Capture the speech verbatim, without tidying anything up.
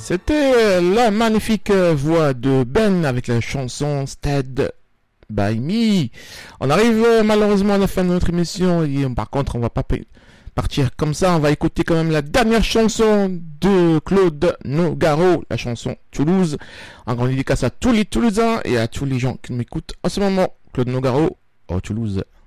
C'était la magnifique voix de Ben avec la chanson Stand By Me. On arrive malheureusement à la fin de notre émission et par contre on va pas partir comme ça, on va écouter quand même la dernière chanson de Claude Nougaro, la chanson Toulouse. En grande dédicace à tous les Toulousains et à tous les gens qui m'écoutent en ce moment. Claude Nougaro, oh Toulouse.